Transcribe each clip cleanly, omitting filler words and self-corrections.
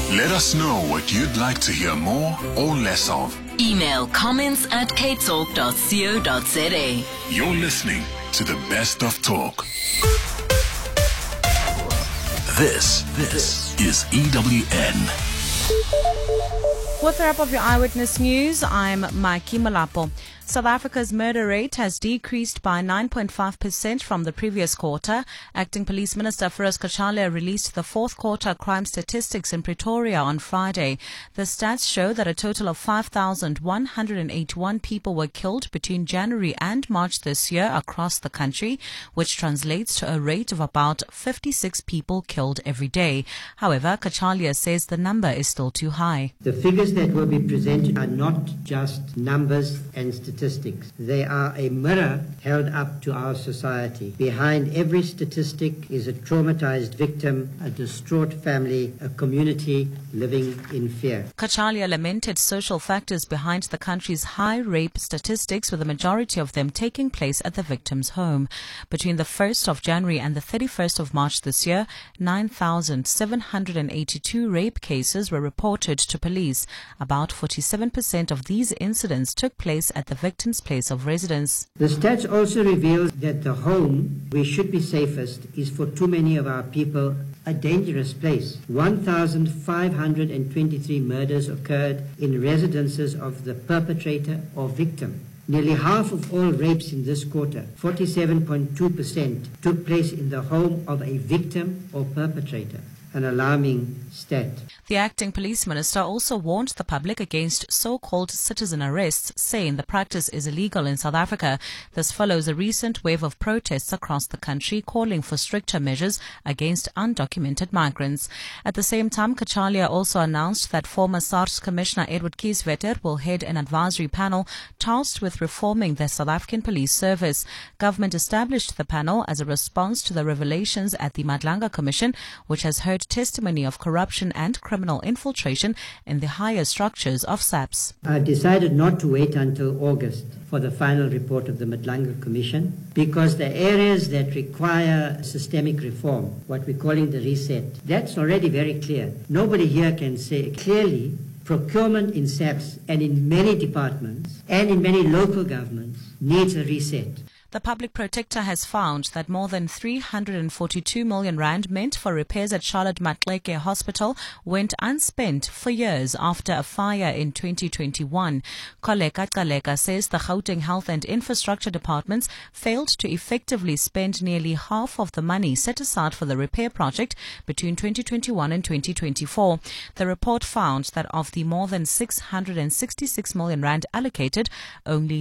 Let us know what you'd like to hear more or less of. Email comments@ktalk.co.za. You're listening to the best of talk. This is EWN. With the wrap of your Eyewitness News, I'm Maiki Malapo. South Africa's murder rate has decreased by 9.5% from the previous quarter. Acting Police Minister Feroz Khachalia released the fourth quarter crime statistics in Pretoria on Friday. The stats show that a total of 5,181 people were killed between January and March this year across the country, which translates to a rate of about 56 people killed every day. However, Khachalia says the number is still too high. The figures that will be presented are not just numbers and statistics. They are a mirror held up to our society. Behind every statistic is a traumatized victim, a distraught family, a community living in fear. Khachalia lamented social factors behind the country's high rape statistics, with the majority of them taking place at the victim's home. Between the 1st of January and the 31st of March this year, 9,782 rape cases were reported to police. About 47% of these incidents took place at the victim's place of residence. The stats also reveal that the home we should be safest is for too many of our people a dangerous place. 1,523 murders occurred in residences of the perpetrator or victim. Nearly half of all rapes in this quarter, 47.2%, took place in the home of a victim or perpetrator. An alarming stat. The acting police minister also warned the public against so-called citizen arrests, saying the practice is illegal in South Africa. This follows a recent wave of protests across the country calling for stricter measures against undocumented migrants. At the same time, Khachalia also announced that former SARS Commissioner Edward Kieswetter will head an advisory panel tasked with reforming the South African Police Service. Government established the panel as a response to the revelations at the Madlanga Commission, which has heard testimony of corruption and criminal infiltration in the higher structures of SAPS. I decided not to wait until August for the final report of the Madlanga Commission, because the areas that require systemic reform, what we're calling the reset, that's already very clear. Nobody here can say clearly procurement in SAPS and in many departments and in many local governments needs a reset. The public protector has found that more than 342 million rand meant for repairs at Charlotte Maxeke Hospital went unspent for years after a fire in 2021. Kholeka Gcaleka says the Gauteng Health and Infrastructure Departments failed to effectively spend nearly half of the money set aside for the repair project between 2021 and 2024. The report found that of the more than 666 million rand allocated, only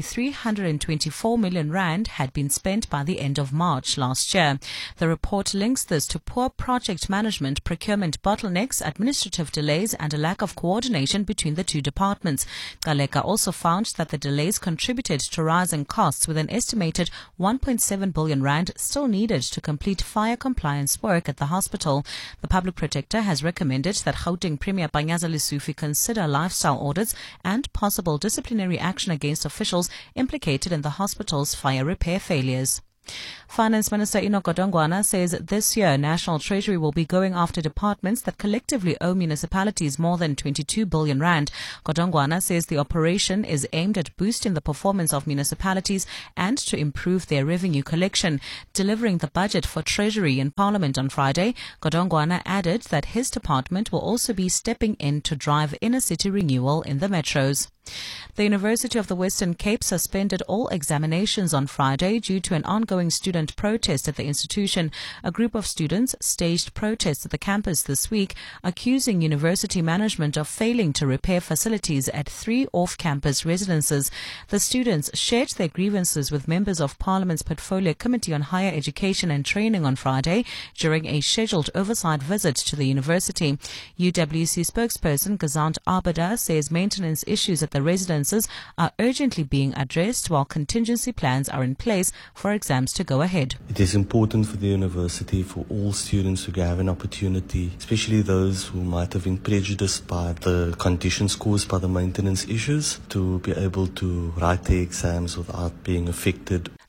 324 million rand had been spent by the end of March last year. The report links this to poor project management, procurement bottlenecks, administrative delays, and a lack of coordination between the two departments. Gcaleka also found that the delays contributed to rising costs, with an estimated 1.7 billion rand still needed to complete fire compliance work at the hospital. The public protector has recommended that Gauteng Premier Panyaza Lesufi consider lifestyle audits and possible disciplinary action against officials implicated in the hospital's fire repair failures. Finance Minister Enoch Godongwana says this year National Treasury will be going after departments that collectively owe municipalities more than 22 billion rand. Godongwana says the operation is aimed at boosting the performance of municipalities and to improve their revenue collection. Delivering the budget for Treasury in Parliament on Friday, Godongwana added that his department will also be stepping in to drive inner city renewal in the metros. The University of the Western Cape suspended all examinations on Friday due to an ongoing student protest at the institution. A group of students staged protests at the campus this week, accusing university management of failing to repair facilities at 3 off-campus residences. The students shared their grievances with members of Parliament's Portfolio Committee on Higher Education and Training on Friday during a scheduled oversight visit to the university. UWC spokesperson Gazant Abada says maintenance issues at the residences are urgently being addressed while contingency plans are in place for exams to go ahead. It is important for the university, for all students who have an opportunity, especially those who might have been prejudiced by the conditions caused by the maintenance issues, to be able to write the exams without being affected.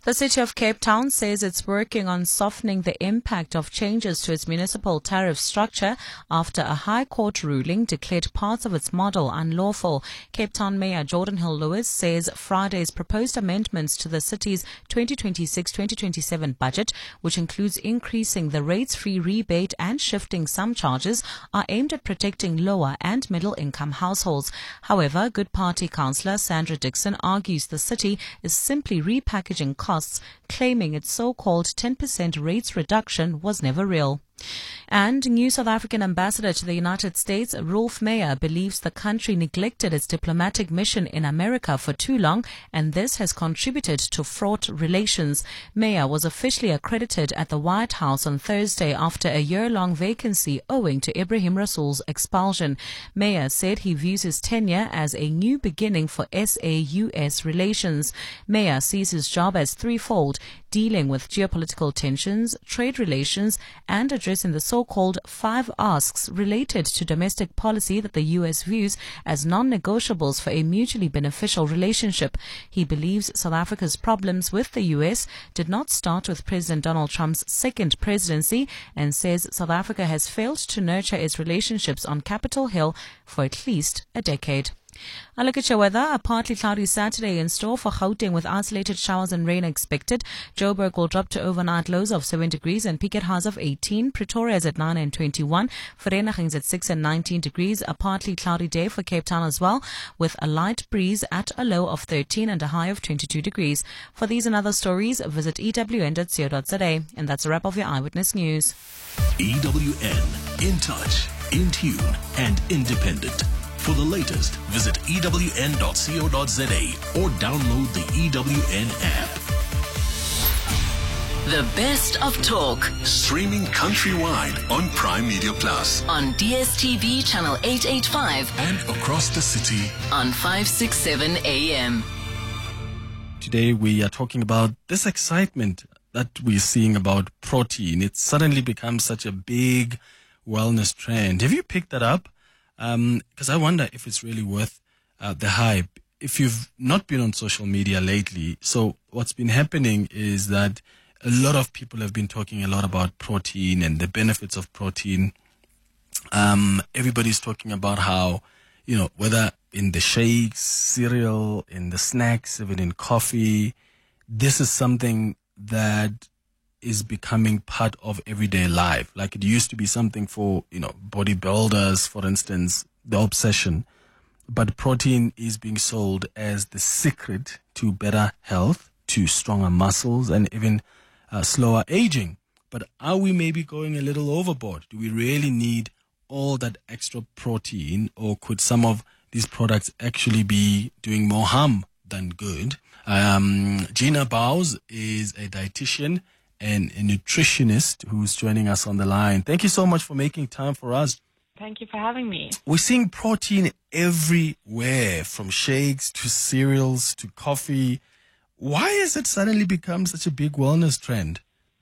The City of Cape Town says it's working on softening the impact of changes to its municipal tariff structure after a High Court ruling declared parts of its model unlawful. Cape Town Mayor Jordan Hill-Lewis says Friday's proposed amendments to the city's 2026-2027 budget, which includes increasing the rates-free rebate and shifting some charges, are aimed at protecting lower and middle-income households. However, Good Party councillor Sandra Dixon argues the city is simply repackaging costs, claiming its so-called 10% rates reduction was never real. And new South African ambassador to the United States, Rolf Meyer, believes the country neglected its diplomatic mission in America for too long, and this has contributed to fraught relations. Meyer was officially accredited at the White House on Thursday after a year-long vacancy owing to Ibrahim Rasool's expulsion. Meyer said he views his tenure as a new beginning for SA-US relations. Meyer sees his job as threefold: dealing with geopolitical tensions, trade relations, and addressing the so-called 5 asks related to domestic policy that the U.S. views as non-negotiables for a mutually beneficial relationship. He believes South Africa's problems with the U.S. did not start with President Donald Trump's second presidency, and says South Africa has failed to nurture its relationships on Capitol Hill for at least a decade. A look at your weather. A partly cloudy Saturday in store for Gauteng with isolated showers and rain expected. Joburg will drop to overnight lows of 7 degrees and peak at highs of 18. Pretoria is at 9 and 21. Vereeniging is at 6 and 19 degrees. A partly cloudy day for Cape Town as well, with a light breeze at a low of 13 and a high of 22 degrees. For these and other stories, visit ewn.co.za. And that's a wrap of your Eyewitness News. EWN, in touch, in tune, and independent. For the latest, visit ewn.co.za or download the EWN app. The best of talk. Streaming countrywide on Prime Media Plus. On DSTV channel 885. And across the city on 567 AM. Today we are talking about this excitement that we're seeing about protein. It's suddenly become such a big wellness trend. Have you picked that up? Because I wonder if it's really worth the hype. If you've not been on social media lately, so what's been happening is that a lot of people have been talking a lot about protein and the benefits of protein. Everybody's talking about how, whether in the shakes, cereal, in the snacks, even in coffee, this is something that is becoming part of everyday life. Like it used to be something for, bodybuilders, for instance, the obsession. But protein is being sold as the secret to better health, to stronger muscles, and even slower aging. But are we maybe going a little overboard? Do we really need all that extra protein, or could some of these products actually be doing more harm than good? Gina Bowes is a dietitian and a nutritionist who's joining us on the line. Thank you so much for making time for us. Thank you for having me. We're seeing protein everywhere, from shakes to cereals to coffee. Why has it suddenly become such a big wellness trend?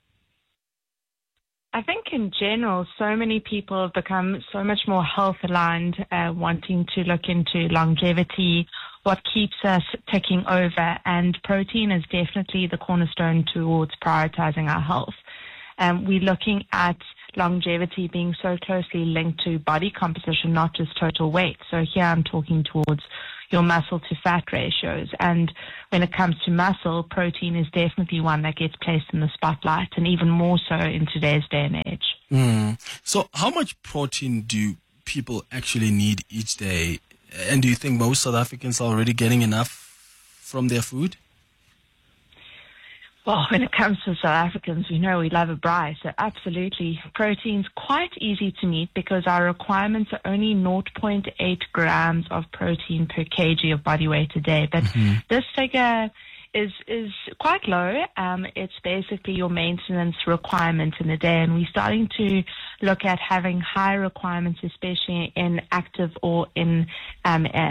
I think in general, so many people have become so much more health aligned, wanting to look into longevity, what keeps us ticking over, and protein is definitely the cornerstone towards prioritizing our health. We're looking at longevity being so closely linked to body composition, not just total weight. So here I'm talking towards your muscle to fat ratios. And when it comes to muscle, protein is definitely one that gets placed in the spotlight, and even more so in today's day and age. So how much protein do people actually need each day? And do you think most South Africans are already getting enough from their food? Well, when it comes to South Africans, we know we love a braai, so absolutely. Protein's quite easy to meet because our requirements are only 0.8 grams of protein per kg of body weight a day. But this figure is quite low. It's basically your maintenance requirement in a day, and we're starting to look at having high requirements, especially in active or in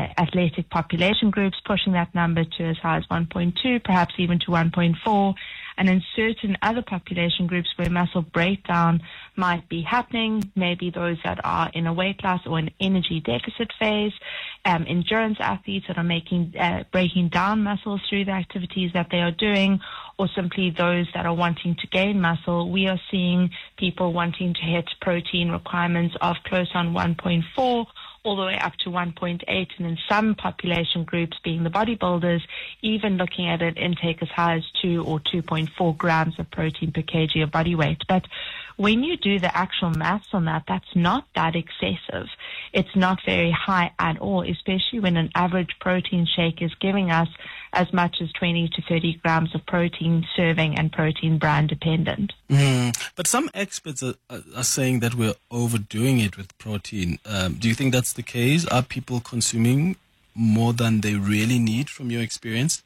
athletic population groups, pushing that number to as high as 1.2, perhaps even to 1.4. And in certain other population groups where muscle breakdown might be happening, maybe those that are in a weight loss or an energy deficit phase, endurance athletes that are breaking down muscles through the activities that they are doing, or simply those that are wanting to gain muscle, we are seeing people wanting to hit protein requirements of close on 1.4 all the way up to 1.8, and in some population groups, being the bodybuilders, even looking at an intake as high as 2 or 2.4 grams of protein per kg of body weight. But when you do the actual maths on that, that's not that excessive. It's not very high at all, especially when an average protein shake is giving us as much as 20 to 30 grams of protein serving and protein brand dependent. But some experts are saying that we're overdoing it with protein. Do you think that's the case? Are people consuming more than they really need from your experience?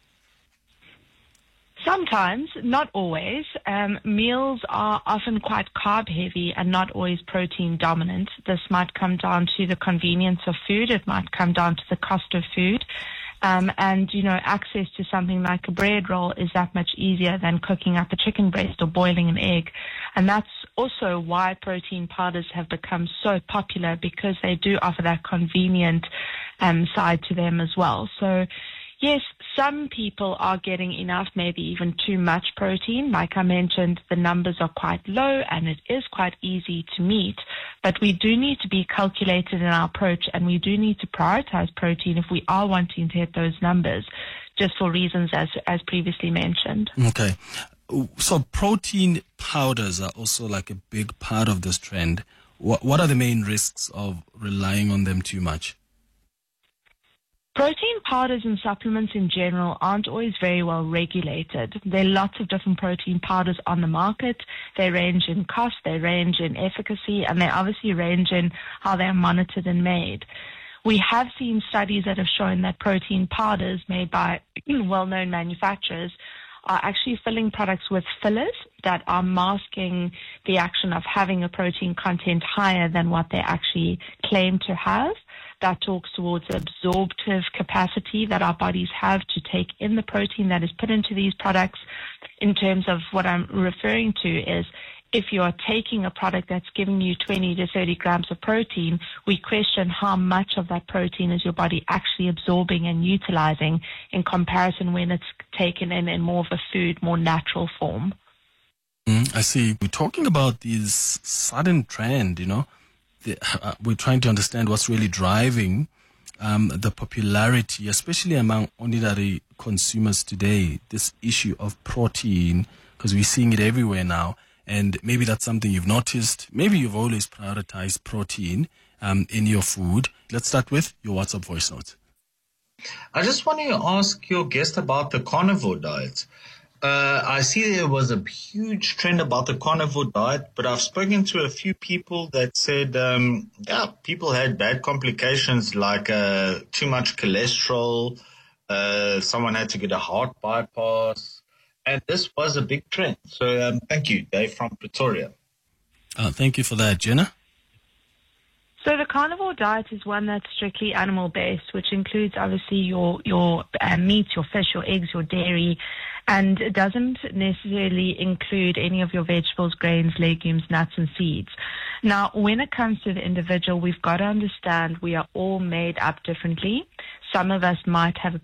Sometimes, not always. Meals are often quite carb heavy and not always protein dominant. This might come down to the convenience of food. It might come down to the cost of food. And, access to something like a bread roll is that much easier than cooking up a chicken breast or boiling an egg. And that's also why protein powders have become so popular, because they do offer that convenient side to them as well. So, yes, some people are getting enough, maybe even too much protein. Like I mentioned, the numbers are quite low and it is quite easy to meet. But we do need to be calculated in our approach, and we do need to prioritize protein if we are wanting to hit those numbers, just for reasons as previously mentioned. Okay. So protein powders are also like a big part of this trend. What are the main risks of relying on them too much? Protein powders and supplements in general aren't always very well regulated. There are lots of different protein powders on the market. They range in cost, they range in efficacy, and they obviously range in how they're monitored and made. We have seen studies that have shown that protein powders made by well-known manufacturers are actually filling products with fillers that are masking the action of having a protein content higher than what they actually claim to have. That talks towards the absorptive capacity that our bodies have to take in the protein that is put into these products. In terms of what I'm referring to is, if you are taking a product that's giving you 20 to 30 grams of protein, we question how much of that protein is your body actually absorbing and utilizing in comparison when it's taken in more of a food, more natural form. I see. We're talking about this sudden trend, we're trying to understand what's really driving the popularity, especially among ordinary consumers today, this issue of protein, because we're seeing it everywhere now. And maybe that's something you've noticed. Maybe you've always prioritized protein in your food. Let's start with your WhatsApp voice notes. I just want to ask your guest about the carnivore diet. I see there was a huge trend about the carnivore diet, but I've spoken to a few people that said, people had bad complications like too much cholesterol. Someone had to get a heart bypass. And this was a big trend. So thank you, Dave from Pretoria. Thank you for that. Jenna? So the carnivore diet is one that's strictly animal-based, which includes obviously your meat, your fish, your eggs, your dairy, and it doesn't necessarily include any of your vegetables, grains, legumes, nuts, and seeds. Now, when it comes to the individual, we've got to understand we are all made up differently. Some of us might have a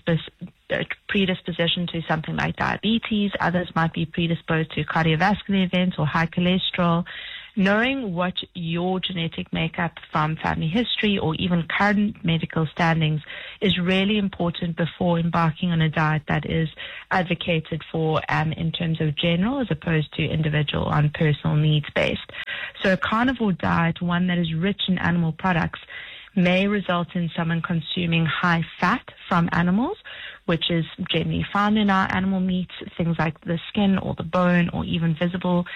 predisposition to something like diabetes. Others might be predisposed to cardiovascular events or high cholesterol. Knowing what your genetic makeup from family history or even current medical standings is really important before embarking on a diet that is advocated for in terms of general as opposed to individual on personal needs based. So a carnivore diet, one that is rich in animal products, may result in someone consuming high fat from animals, which is generally found in our animal meats, things like the skin or the bone or even visible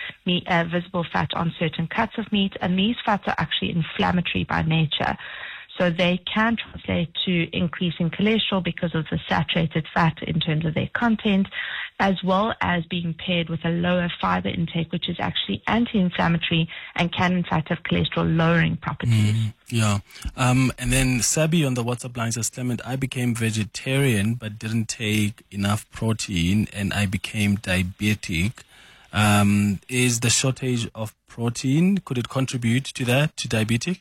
fat on certain cuts of meat. And these fats are actually inflammatory by nature. So they can translate to increasing cholesterol because of the saturated fat in terms of their content. as well as being paired with a lower fiber intake, which is actually anti-inflammatory and can in fact have cholesterol-lowering properties. Yeah. And then Sabi on the WhatsApp line says, Clement, I became vegetarian but didn't take enough protein and I became diabetic. Is the shortage of protein, could it contribute to that, to diabetic?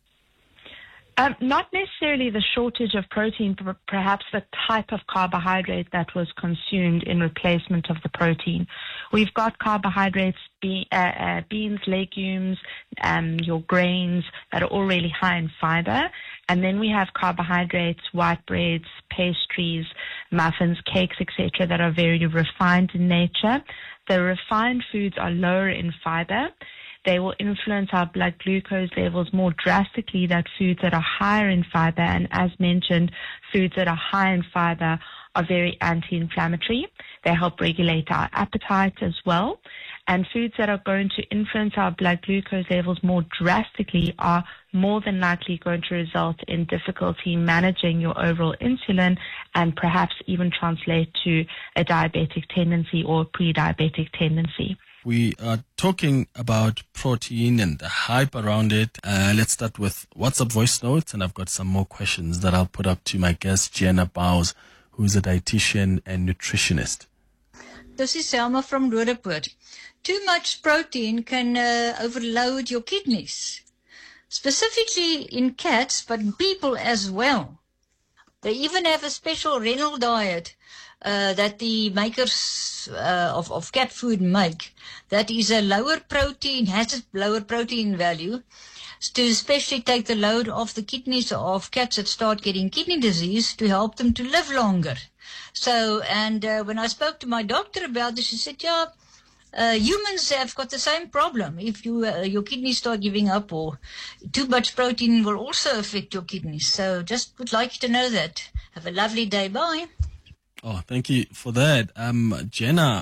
Not necessarily the shortage of protein, but perhaps the type of carbohydrate that was consumed in replacement of the protein. We've got carbohydrates, beans, legumes, your grains that are all really high in fiber. And then we have carbohydrates, white breads, pastries, muffins, cakes, etc., that are very refined in nature. The refined foods are lower in fiber. They will influence our blood glucose levels more drastically than foods that are higher in fiber. And as mentioned, foods that are high in fiber are very anti-inflammatory. They help regulate our appetite as well. And foods that are going to influence our blood glucose levels more drastically are more than likely going to result in difficulty managing your overall insulin and perhaps even translate to a diabetic tendency or pre-diabetic tendency. We are talking about protein and the hype around it. Let's start with WhatsApp voice notes, and I've got some more questions that I'll put up to my guest, Jenna Bowes, who is a dietitian and nutritionist. This is Selma from Roodepoort. Too much protein can overload your kidneys, specifically in cats, but people as well. They even have a special renal diet that the makers of cat food make. That is a lower protein, has a lower protein value, to especially take the load off the kidneys of cats that start getting kidney disease to help them to live longer. So, and when I spoke to my doctor about this, she said, yeah, humans have got the same problem. If you your kidneys start giving up, or too much protein will also affect your kidneys. So just would like you to know that. Have a lovely day. Bye. Oh, thank you for that. Jenna,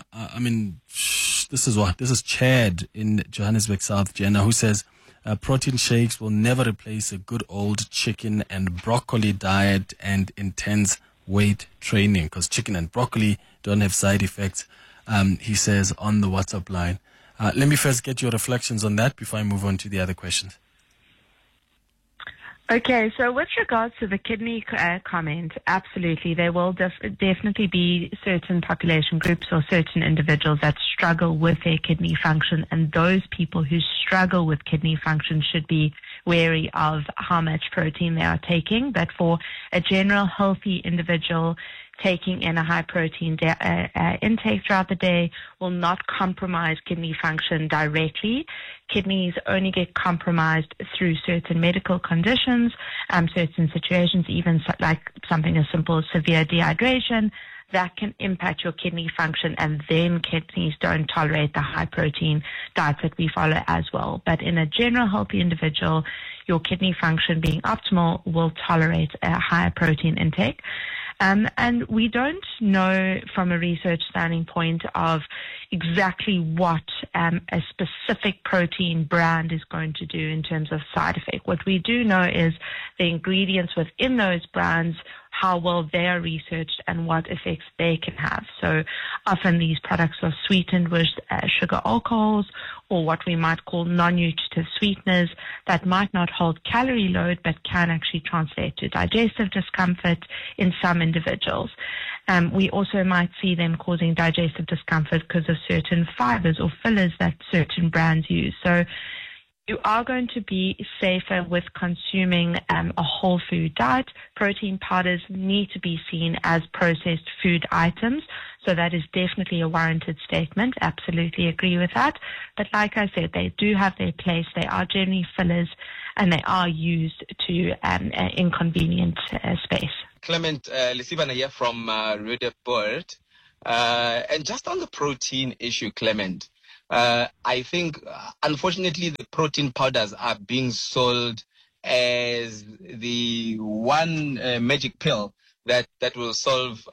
this is Chad in Johannesburg South, Jenna, who says protein shakes will never replace a good old chicken and broccoli diet and intense weight training, because chicken and broccoli don't have side effects, he says on the WhatsApp line. Let me first get your reflections on that before I move on to the other questions. Okay, so with regards to the kidney comment, absolutely, there will definitely be certain population groups or certain individuals that struggle with their kidney function, and those people who struggle with kidney function should be wary of how much protein they are taking. But for a general healthy individual, taking in a high protein intake throughout the day will not compromise kidney function directly. Kidneys only get compromised through certain medical conditions, certain situations, even like something as simple as severe dehydration, that can impact your kidney function, and then kidneys don't tolerate the high protein diet that we follow as well. But in a general healthy individual, your kidney function being optimal will tolerate a higher protein intake. And we don't know from a research standing point of exactly what a specific protein brand is going to do in terms of side effect. What we do know is the ingredients within those brands, how well they are researched and what effects they can have. So often these products are sweetened with sugar alcohols or what we might call non-nutritive sweeteners that might not hold calorie load but can actually translate to digestive discomfort in some individuals. We also might see them causing digestive discomfort because of certain fibers or fillers that certain brands use. So you are going to be safer with consuming a whole food diet. Protein powders need to be seen as processed food items. So that is definitely a warranted statement. Absolutely agree with that. But like I said, they do have their place. They are generally fillers and they are used to inconvenient space. Clement, Lisibana here from Roodepoort. And just on the protein issue, Clement, I think, unfortunately, the protein powders are being sold as the one magic pill that will solve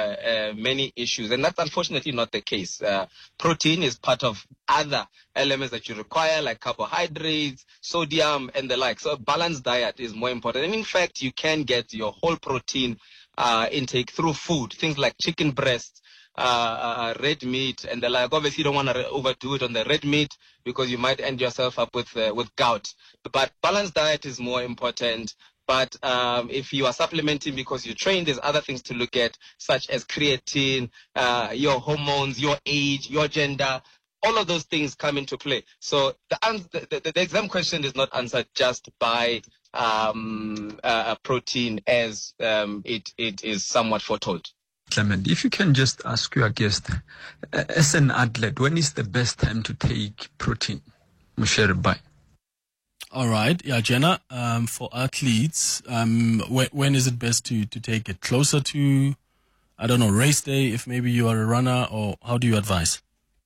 many issues. And that's unfortunately not the case. Protein is part of other elements that you require, like carbohydrates, sodium, and the like. So a balanced diet is more important. And in fact, you can get your whole protein intake through food, things like chicken breasts, red meat, and they're like, obviously you don't want to overdo it on the red meat because you might end yourself up with gout. But balanced diet is more important. But if you are supplementing because you train, there's other things to look at, such as creatine, your hormones, your age, your gender. All of those things come into play. So the exam question is not answered just by protein, as it is somewhat foretold. Clement, if you can just ask your guest, as an athlete, when is the best time to take protein? Mushere. All right. Yeah, Jenna, for athletes, when is it best to take it? Closer to, I don't know, race day, if maybe you are a runner, or how do you advise?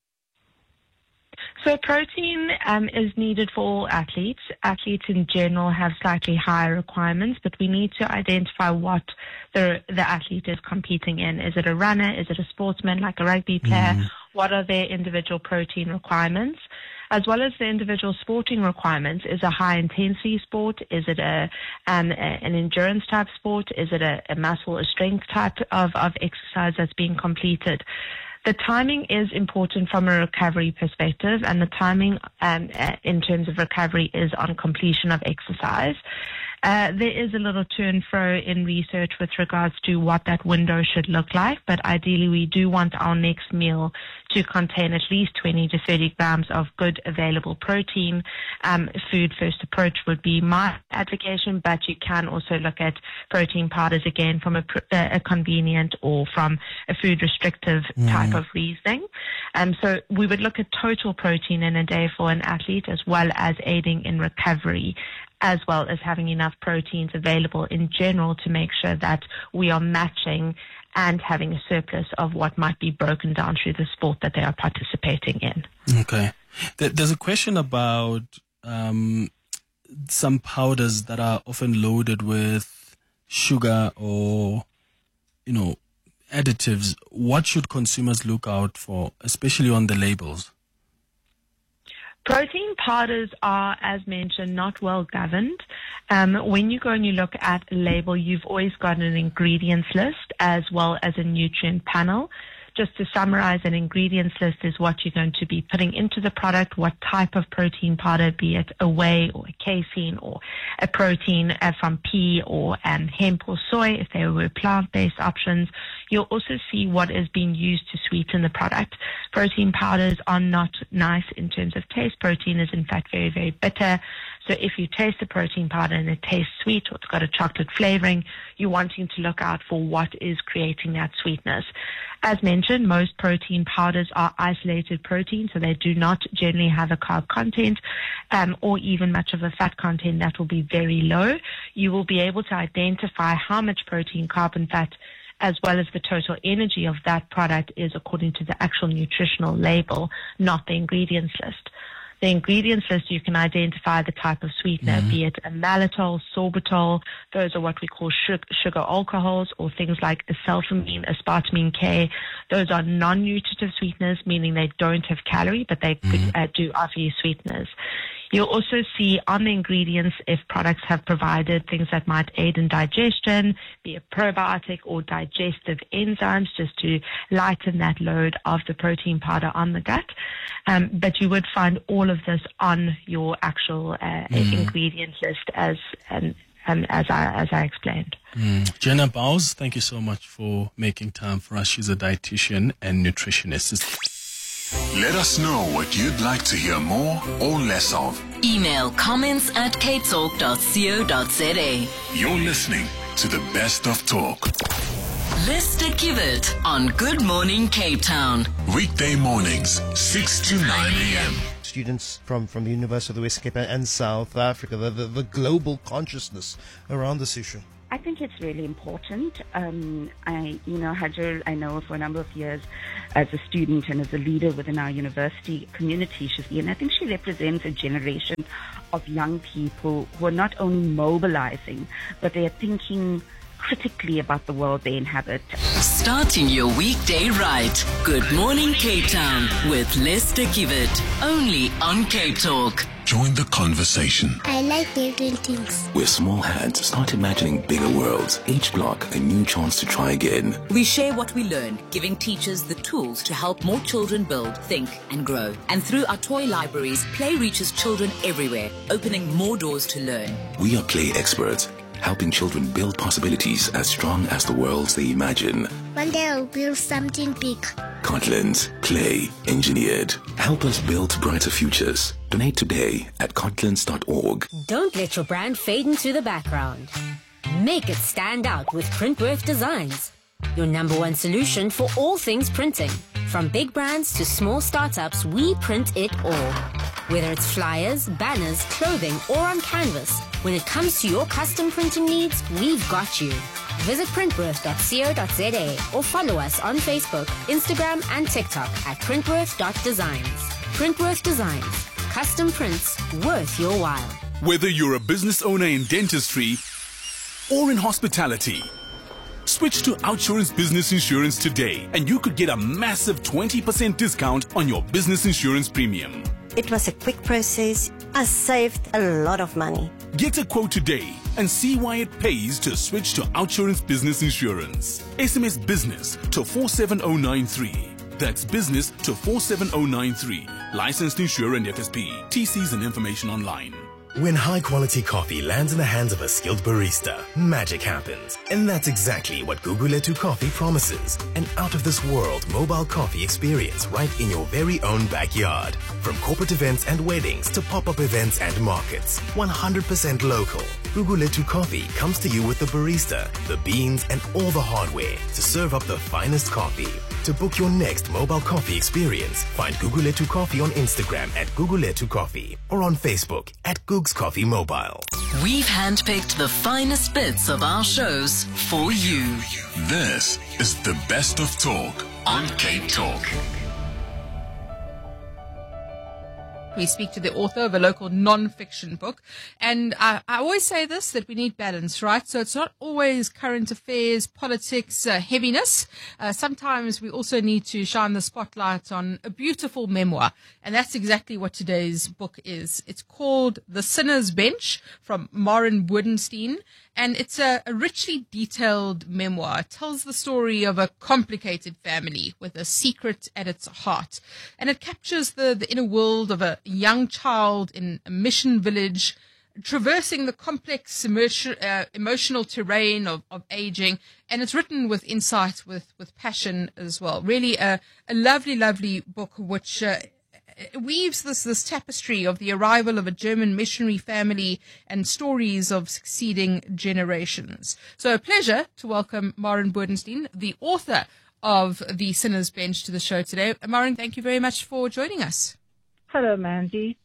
So protein is needed for all athletes. Athletes in general have slightly higher requirements, but we need to identify what the athlete is competing in. Is it a runner? Is it a sportsman like a rugby player? What are their individual protein requirements? As well as the individual sporting requirements. Is it a high-intensity sport? Is it an endurance type sport? Is it a muscle or strength type of exercise that's being completed? The timing is important from a recovery perspective, and the timing in terms of recovery is on completion of exercise. There is a little to and fro in research with regards to what that window should look like, but ideally we do want our next meal to contain at least 20 to 30 grams of good available protein. Food first approach would be my advocation, but you can also look at protein powders again from a convenient or from a food restrictive type of reasoning. So we would look at total protein in a day for an athlete, as well as aiding in recovery, as well as having enough proteins available in general to make sure that we are matching and having a surplus of what might be broken down through the sport that they are participating in. Okay. There's a question about some powders that are often loaded with sugar or, additives. What should consumers look out for, especially on the labels? Protein powders are, as mentioned, not well governed. When you go and you look at a label, you've always got an ingredients list as well as a nutrient panel. Just to summarize, an ingredients list is what you're going to be putting into the product, what type of protein powder, be it a whey or a casein or a protein from pea or hemp or soy, if they were plant-based options. You'll also see what is being used to sweeten the product. Protein powders are not nice in terms of taste. Protein is, in fact, very, very bitter. So if you taste the protein powder and it tastes sweet or it's got a chocolate flavoring, you're wanting to look out for what is creating that sweetness. As mentioned, most protein powders are isolated protein, so they do not generally have a carb content or even much of a fat content. That will be very low. You will be able to identify how much protein, carb, and fat, as well as the total energy of that product is according to the actual nutritional label, not the ingredients list. The ingredients list, you can identify the type of sweetener, be it a maltitol, sorbitol. Those are what we call sugar alcohols, or things like acylfamine, aspartame K. Those are non-nutritive sweeteners, meaning they don't have calorie, but they could do offer you sweeteners. You'll also see on the ingredients if products have provided things that might aid in digestion, be it probiotic or digestive enzymes, just to lighten that load of the protein powder on the gut. But you would find all of this on your actual ingredient list as I explained. Jenna Bowes, thank you so much for making time for us. She's a dietitian and nutritionist. Let us know what you'd like to hear more or less of. Email comments@capetalk.co.za. You're listening to the best of talk. Lester Kiewit on Good Morning Cape Town. Weekday mornings, 6 to 9 a.m. Students from the University of the West Cape and South Africa, the global consciousness around this issue. I think it's really important. Hajar, I know for a number of years as a student and as a leader within our university community, and I think she represents a generation of young people who are not only mobilizing, but they are thinking critically about the world they inhabit. Starting your weekday right. Good Morning Cape Town with Lester Kiewit. Only on Cape Talk. Join the conversation. I like building things. Where small hands start imagining bigger worlds. Each block a new chance to try again. We share what we learn, giving teachers the tools to help more children build, think and grow. And through our toy libraries, play reaches children everywhere, opening more doors to learn. We are play experts, helping children build possibilities as strong as the worlds they imagine. One day I'll build something big. Cortland, play engineered. Help us build brighter futures. Donate today at cortlands.org. Don't let your brand fade into the background. Make it stand out with Printworth Designs, your #1 solution for all things printing. From big brands to small startups, we print it all. Whether it's flyers, banners, clothing, or on canvas, when it comes to your custom printing needs, we've got you. Visit printworth.co.za or follow us on Facebook, Instagram, and TikTok at printworth.designs. Printworth Designs. Custom prints worth your while. Whether you're a business owner in dentistry or in hospitality, switch to Outsurance Business Insurance today and you could get a massive 20% discount on your business insurance premium. It was a quick process. I saved a lot of money. Get a quote today and see why it pays to switch to Outsurance Business Insurance. SMS business to 47093. That's business to 47093. Licensed insurer and FSP. TCs and information online. When high-quality coffee lands in the hands of a skilled barista, magic happens. And that's exactly what Guguletu Coffee promises. An out-of-this-world mobile coffee experience right in your very own backyard. From corporate events and weddings to pop-up events and markets. 100% local. Guguletu Coffee comes to you with the barista, the beans, and all the hardware to serve up the finest coffee. To book your next mobile coffee experience, find Guguletu Coffee on Instagram at Guguletu Coffee or on Facebook at Googs Coffee Mobile. We've handpicked the finest bits of our shows for you. This is the best of talk on Cape Talk. We speak to the author of a local non-fiction book. And I always say this, that we need balance, right? So it's not always current affairs, politics, heaviness. Sometimes we also need to shine the spotlight on a beautiful memoir. And that's exactly what today's book is. It's called The Sinner's Bench from Maren Bodenstein. And it's a richly detailed memoir. It tells the story of a complicated family with a secret at its heart. And it captures the inner world of a young child in a mission village, traversing the complex emotional terrain of aging. And it's written with insight, with passion as well. Really a lovely, lovely book which weaves this tapestry of the arrival of a German missionary family and stories of succeeding generations. So a pleasure to welcome Maren Bodenstein, the author of The Sinner's Bench, to the show today. Maren, thank you very much for joining us. Hello, Mandy.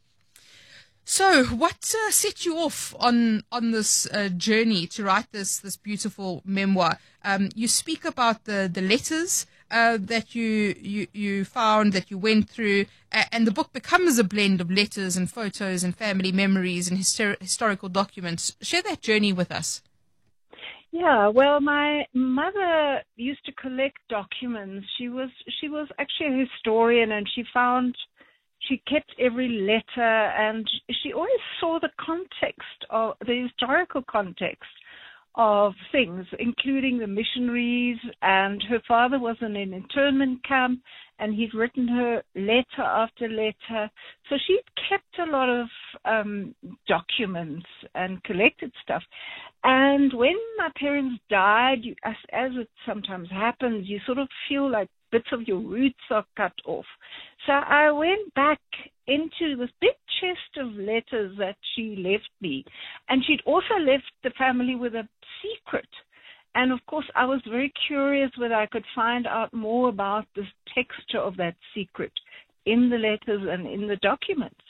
So what set you off on this journey to write this beautiful memoir? You speak about the letters that you found, that you went through, and the book becomes a blend of letters and photos and family memories and historical documents. Share that journey with us. Yeah, well, my mother used to collect documents. She was actually a historian, and she kept every letter, and she always saw the context of the historical context of things, including the missionaries, and her father was in an internment camp, and he'd written her letter after letter. So she'd kept a lot of documents and collected stuff. And when my parents died, as it sometimes happens, you sort of feel like bits of your roots are cut off. So I went back into this big chest of letters that she left me. And she'd also left the family with a secret. And of course, I was very curious whether I could find out more about the texture of that secret in the letters and in the documents.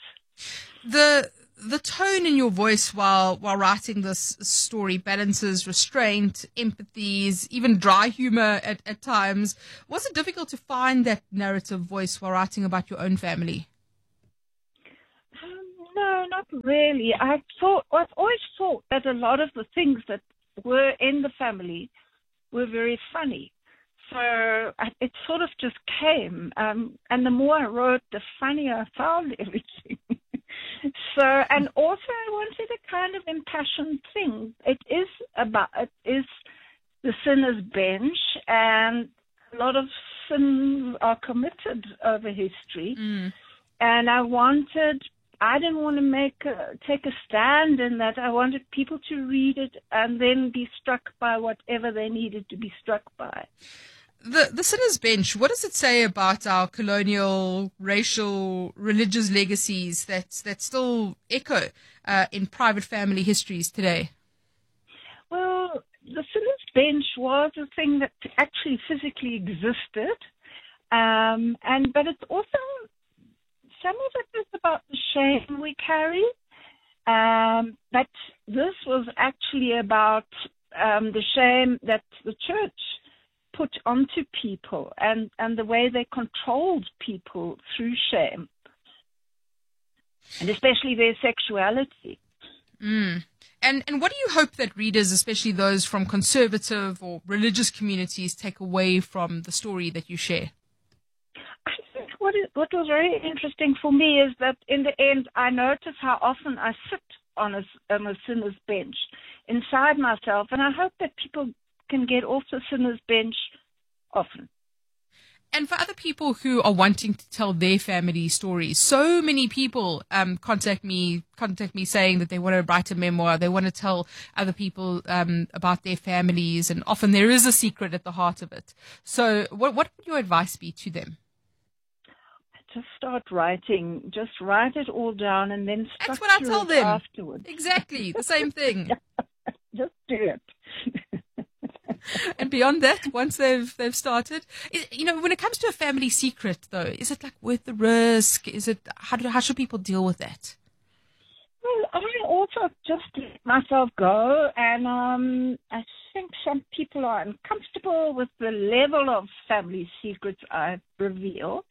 The tone in your voice while writing this story balances restraint, empathies, even dry humor at times. Was it difficult to find that narrative voice while writing about your own family? No, not really. I've always thought that a lot of the things that were in the family were very funny. So it sort of just came. And the more I wrote, the funnier I found everything. So, and also I wanted a kind of impassioned thing. It is the sinner's bench, and a lot of sins are committed over history. And I didn't want to take a stand in that. I wanted people to read it and then be struck by whatever they needed to be struck by. The Sinner's Bench, what does it say about our colonial, racial, religious legacies that still echo in private family histories today? Well, the Sinner's Bench was a thing that actually physically existed, but it's also, some of it is about the shame we carry, but this was actually about the shame that the church put onto people and the way they controlled people through shame, and especially their sexuality. And what do you hope that readers, especially those from conservative or religious communities, take away from the story that you share? I think what was very interesting for me is that in the end, I notice how often I sit on a sinner's bench inside myself, and I hope that people can get off the sinner's bench often. And for other people who are wanting to tell their family stories, so many people contact me saying that they want to write a memoir, they want to tell other people about their families, and often there is a secret at the heart of it. So what would your advice be to them? Just start writing. Just write it all down and then structure That's what I tell them afterwards. Exactly, the same thing. Just do it. And beyond that, once they've started, when it comes to a family secret, though, is it like worth the risk? Is it how should people deal with that? Well, I also just let myself go, and I think some people are uncomfortable with the level of family secrets I reveal.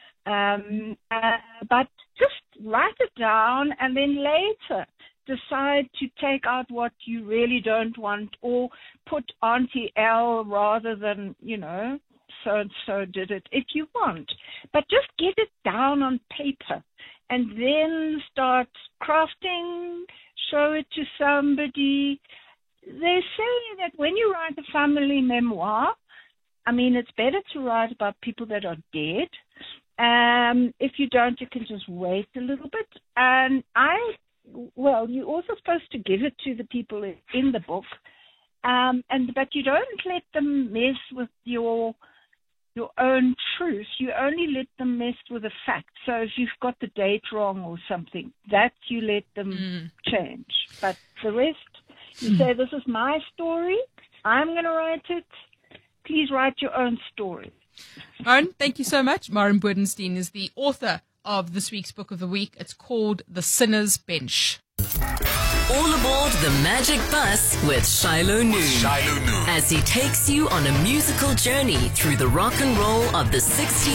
But just write it down, and then later decide to take out what you really don't want, or put Auntie L rather than, so-and-so did it if you want. But just get it down on paper and then start crafting, show it to somebody. They say that when you write a family memoir, it's better to write about people that are dead. If you don't, you can just wait a little bit. And you're also supposed to give it to the people in the book, but you don't let them mess with your own truth. You only let them mess with the facts. So if you've got the date wrong or something, that you let them change. But the rest, you say, this is my story. I'm going to write it. Please write your own story. Maren, thank you so much. Maren Bodenstein is the author of this week's Book of the Week. It's called The Sinner's Bench. All aboard the Magic Bus with Shiloh Noon as he takes you on a musical journey through the rock and roll of the 60s